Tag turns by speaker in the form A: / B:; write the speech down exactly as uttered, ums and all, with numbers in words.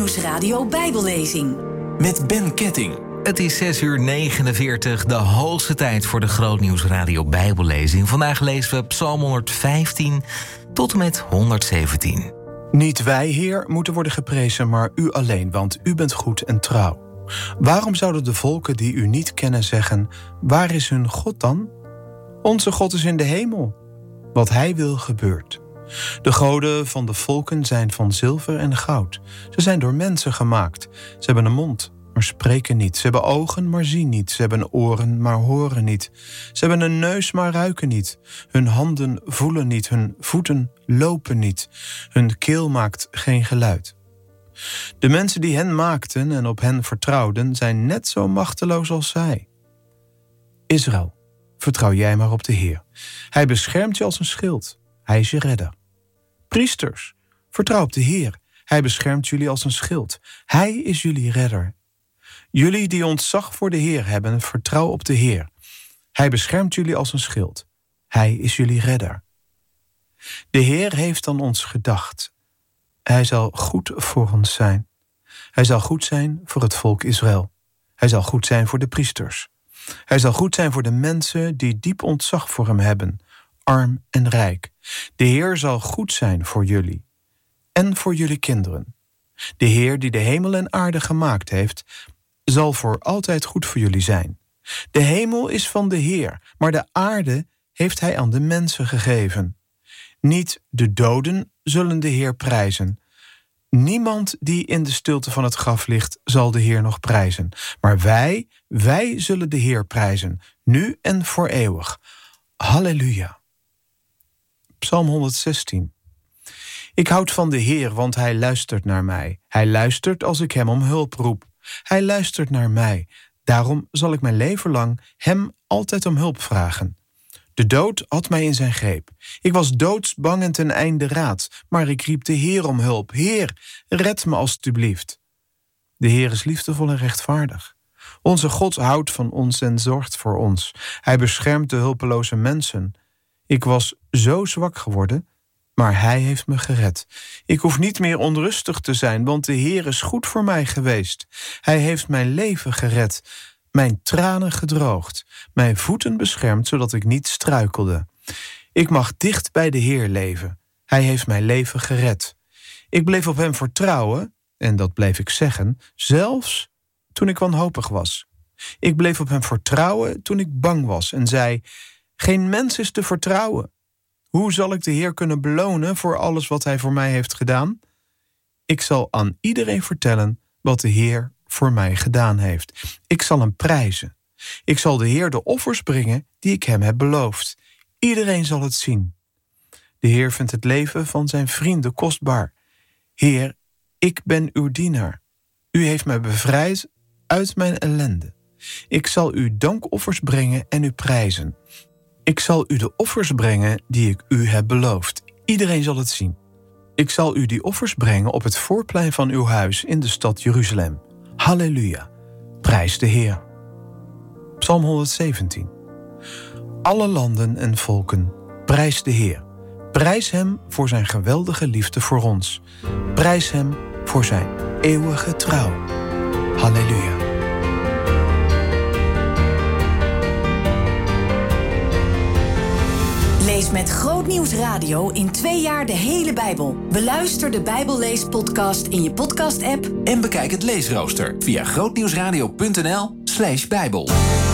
A: Grootnieuwsradio Bijbellezing.
B: Met Ben Ketting.
C: Het is zes uur negenenveertig, de hoogste tijd voor de Grootnieuwsradio Bijbellezing. Vandaag lezen we Psalm honderdvijftien tot en met honderdzeventien.
D: Niet wij, Heer, moeten worden geprezen, maar u alleen, want u bent goed en trouw. Waarom zouden de volken die u niet kennen zeggen, waar is hun God dan? Onze God is in de hemel. Wat hij wil gebeurt. De goden van de volken zijn van zilver en goud. Ze zijn door mensen gemaakt. Ze hebben een mond, maar spreken niet. Ze hebben ogen, maar zien niet. Ze hebben oren, maar horen niet. Ze hebben een neus, maar ruiken niet. Hun handen voelen niet. Hun voeten lopen niet. Hun keel maakt geen geluid. De mensen die hen maakten en op hen vertrouwden, zijn net zo machteloos als zij. Israël, vertrouw jij maar op de Heer. Hij beschermt je als een schild. Hij is je redder. Priesters, vertrouw op de Heer. Hij beschermt jullie als een schild. Hij is jullie redder. Jullie die ontzag voor de Heer hebben, vertrouw op de Heer. Hij beschermt jullie als een schild. Hij is jullie redder. De Heer heeft aan ons gedacht. Hij zal goed voor ons zijn. Hij zal goed zijn voor het volk Israël. Hij zal goed zijn voor de priesters. Hij zal goed zijn voor de mensen die diep ontzag voor hem hebben, arm en rijk. De Heer zal goed zijn voor jullie en voor jullie kinderen. De Heer die de hemel en aarde gemaakt heeft, zal voor altijd goed voor jullie zijn. De hemel is van de Heer, maar de aarde heeft hij aan de mensen gegeven. Niet de doden zullen de Heer prijzen. Niemand die in de stilte van het graf ligt, zal de Heer nog prijzen. Maar wij, wij zullen de Heer prijzen, nu en voor eeuwig. Halleluja. Psalm honderdzestien. Ik houd van de Heer, want hij luistert naar mij. Hij luistert als ik hem om hulp roep. Hij luistert naar mij. Daarom zal ik mijn leven lang hem altijd om hulp vragen. De dood had mij in zijn greep. Ik was doodsbang en ten einde raad, maar ik riep de Heer om hulp. Heer, red me alstublieft. De Heer is liefdevol en rechtvaardig. Onze God houdt van ons en zorgt voor ons. Hij beschermt de hulpeloze mensen. Ik was zo zwak geworden, maar hij heeft me gered. Ik hoef niet meer onrustig te zijn, want de Heer is goed voor mij geweest. Hij heeft mijn leven gered, mijn tranen gedroogd, mijn voeten beschermd, zodat ik niet struikelde. Ik mag dicht bij de Heer leven. Hij heeft mijn leven gered. Ik bleef op hem vertrouwen, en dat bleef ik zeggen, zelfs toen ik wanhopig was. Ik bleef op hem vertrouwen toen ik bang was en zei, geen mens is te vertrouwen. Hoe zal ik de Heer kunnen belonen voor alles wat hij voor mij heeft gedaan? Ik zal aan iedereen vertellen wat de Heer voor mij gedaan heeft. Ik zal hem prijzen. Ik zal de Heer de offers brengen die ik hem heb beloofd. Iedereen zal het zien. De Heer vindt het leven van zijn vrienden kostbaar. Heer, ik ben uw dienaar. U heeft mij bevrijd uit mijn ellende. Ik zal u dankoffers brengen en u prijzen. Ik zal u de offers brengen die ik u heb beloofd. Iedereen zal het zien. Ik zal u die offers brengen op het voorplein van uw huis in de stad Jeruzalem. Halleluja. Prijs de Heer. Psalm honderdzeventien. Alle landen en volken, prijs de Heer. Prijs hem voor zijn geweldige liefde voor ons. Prijs hem voor zijn eeuwige trouw. Halleluja.
A: Lees met Grootnieuwsradio in twee jaar de hele Bijbel. Beluister de Bijbelleespodcast in je podcast-app
B: En bekijk het leesrooster via grootnieuwsradio punt n l slash bijbel.